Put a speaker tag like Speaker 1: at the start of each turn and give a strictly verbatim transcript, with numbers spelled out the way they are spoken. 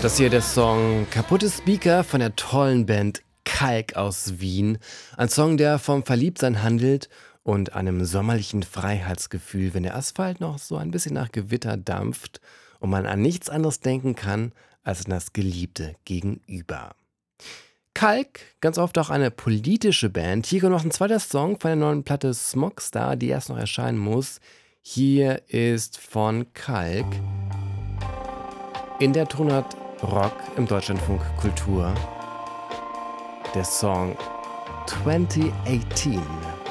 Speaker 1: Das hier der Song Kaputte Speaker von der tollen Band Kalk aus Wien. Ein Song, der vom Verliebtsein handelt und einem sommerlichen Freiheitsgefühl, wenn der Asphalt noch so ein bisschen nach Gewitter dampft und man an nichts anderes denken kann als an das Geliebte gegenüber. Kalk, ganz oft auch eine politische Band. Hier kommt noch ein zweiter Song von der neuen Platte Smogstar, die erst noch erscheinen muss. Hier ist von Kalk in der Tonart Rock im Deutschlandfunk Kultur der Song zwanzig achtzehn.